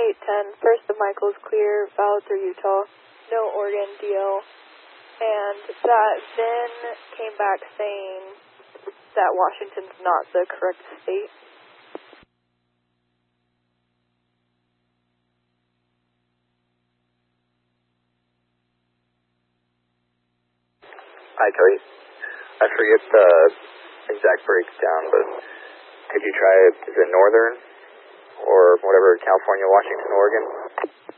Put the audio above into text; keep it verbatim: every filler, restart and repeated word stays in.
eight ten, first of Michael's clear, valid through Utah, no Oregon D L. And that then came back saying that Washington's not the correct state. Hi, Cody. I forget the exact breakdown, but could you try, is it Northern or whatever, California, Washington, Oregon?